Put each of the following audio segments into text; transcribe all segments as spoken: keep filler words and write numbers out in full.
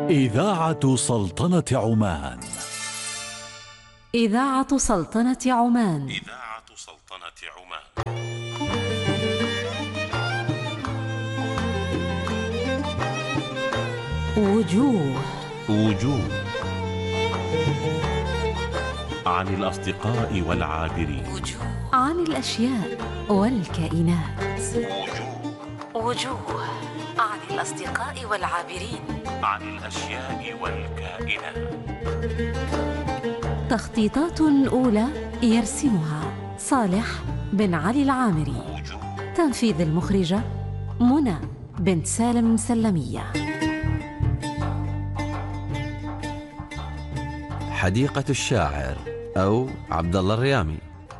إذاعة سلطنة عمان. إذاعة سلطنة عمان. إذاعة سلطنة عمان. وجوه وجوه عن الأصدقاء والعابرين، عن الأشياء والكائنات. وجوه وجوه عن الأصدقاء والعابرين، عن الأشياء والكائنات. تخطيطات أولى يرسمها صالح بن علي العامري. وجوه تنفيذ المخرجة منى بنت سالم سلمية. حديقة الشاعر أو عبد الله الريامي.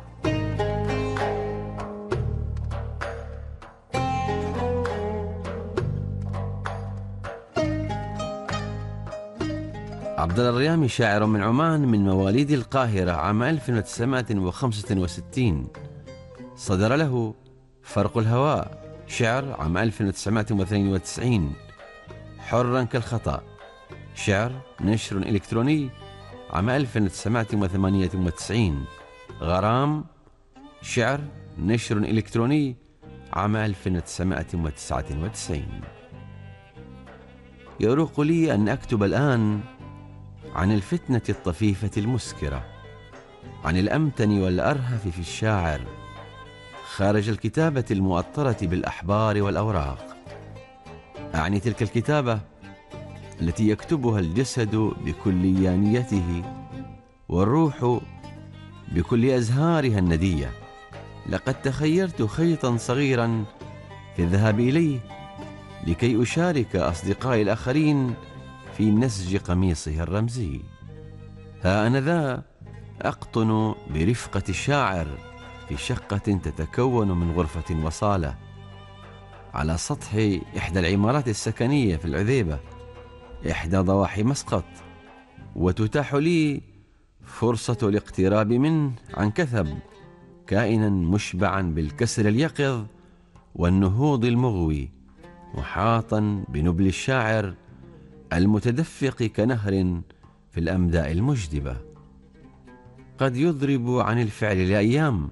عبد الله الريامي شاعر من عمان، من مواليد القاهرة عام ألف وتسعمائة وخمسة وستين. صدر له فرق الهواء شعر عام ألف وتسعمائة واثنين وتسعين، حرا كالخطأ شعر نشر إلكتروني عام ألف وتسعمائة وثمانية وتسعين، غرام شعر نشر إلكتروني عام ألف وتسعمائة وتسعة وتسعين. يروق لي أن أكتب الآن عن الفتنة الطفيفة المسكرة، عن الأمتن والأرهف في الشاعر خارج الكتابة المؤطرة بالأحبار والأوراق. أعني تلك الكتابة التي يكتبها الجسد بكليانيته والروح بكل أزهارها الندية. لقد تخيرت خيطا صغيرا في الذهاب إليه لكي أشارك أصدقائي الآخرين في نسج قميصه الرمزي. ها أنا ذا أقطن برفقة الشاعر في شقة تتكون من غرفة وصالة على سطح إحدى العمارات السكنية في العذيبة، إحدى ضواحي مسقط، وتتاح لي فرصة الاقتراب منه عن كثب، كائنا مشبعا بالكسر اليقظ والنهوض المغوي، محاطا بنبل الشاعر المتدفق كنهر في الأمداء المجدبة. قد يضرب عن الفعل لأيام،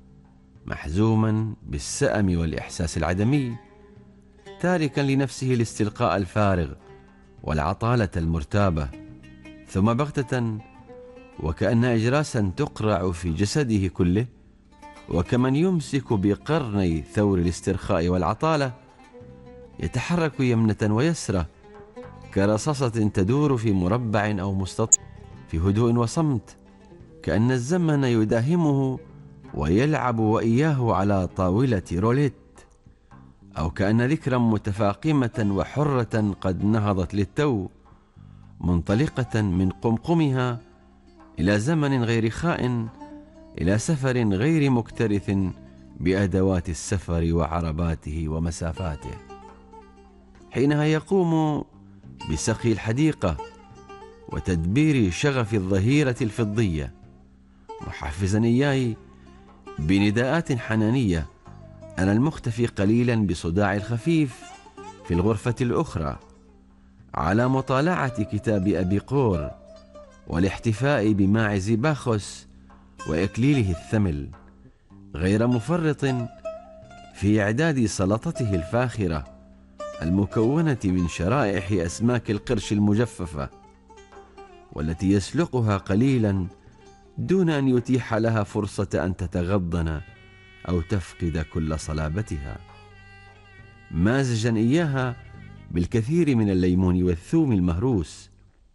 محزوما بالسأم والإحساس العدمي، تاركا لنفسه الاستلقاء الفارغ والعطالة المرتابة، ثم بغتة وكأن إجراسا تقرع في جسده كله، وكمن يمسك بقرني ثور الاسترخاء والعطالة، يتحرك يمنة ويسرة كرصاصة تدور في مربع أو مستطيل في هدوء وصمت، كأن الزمن يداهمه ويلعب وإياه على طاولة روليت، أو كأن ذكرا متفاقمة وحرة قد نهضت للتو، منطلقة من قمقمها إلى زمن غير خائن، إلى سفر غير مكترث بأدوات السفر وعرباته ومسافاته. حينها يقوم بسقي الحديقة وتدبير شغف الظهيرة الفضية، محفزا إياي بنداءات حنانية أنا المختفي قليلا بصداع الخفيف في الغرفة الأخرى، على مطالعة كتاب أبي قور والاحتفاء بماعز باخوس وإكليله الثمل، غير مفرط في إعداد سلطته الفاخرة المكونة من شرائح أسماك القرش المجففة، والتي يسلقها قليلا دون أن يتيح لها فرصة أن تتغضن أو تفقد كل صلابتها، مازجا إياها بالكثير من الليمون والثوم المهروس.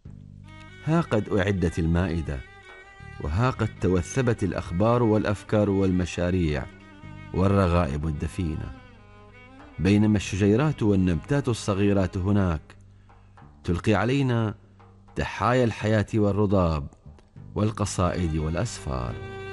ها قد أعدت المائدة، وها قد توثبت الأخبار والأفكار والمشاريع والرغائب الدفينة، بينما الشجيرات والنبتات الصغيرات هناك تلقي علينا تحايا الحياة والرضاب والقصائد والأسفار.